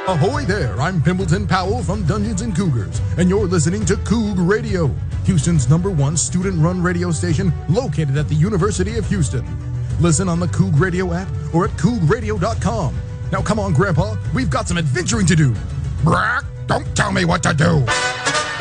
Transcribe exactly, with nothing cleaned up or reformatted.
Ahoy there, I'm Pimbleton Powell from Dungeons and Cougars, and you're listening to Coug Radio, Houston's number one student-run radio station located at the University of Houston. Listen on the Coug Radio app or at coug radio dot com. Now come on, Grandpa, we've got some adventuring to do. Brock, don't tell me what to do.